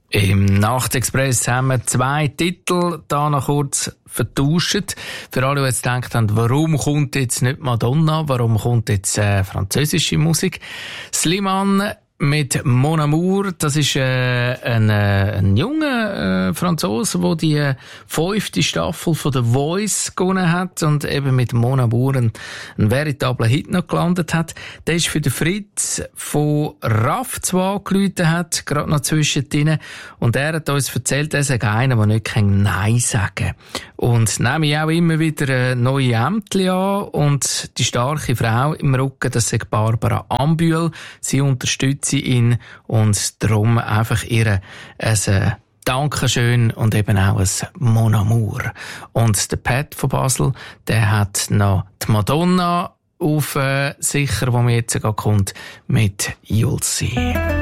Im Nachtexpress haben wir 2 Titel da noch kurz vertauscht. Für alle, die jetzt gedacht haben, warum kommt jetzt nicht Madonna, warum kommt jetzt französische Musik? Slimane mit Mon Amour, das ist ein junger Franzose, der die 5. Staffel von The Voice gewonnen hat und eben mit Mon Amour einen veritablen Hit noch gelandet hat. Der ist für den Fritz von RAF zwar angerufen hat, gerade noch zwischendrin, und er hat uns erzählt, er sei einer, der nicht Nein sagen kann. Und nehme ich auch immer wieder neue Ämter an, und die starke Frau im Rücken, das ist Barbara Ambühl. Sie unterstützt ihn und darum einfach ihr ein Dankeschön und eben auch ein Mon Amour. Und der Pat von Basel, der hat noch die Madonna auf sicher, wo mir jetzt kommt, mit You'll See.